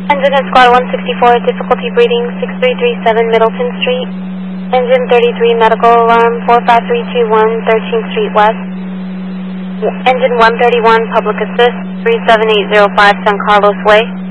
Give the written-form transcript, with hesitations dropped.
Engine at Squad 164, difficulty breeding 6337 Middleton Street. Engine 33, medical alarm 45321 13th Street West. Engine 131, public assist 37805 San Carlos Way.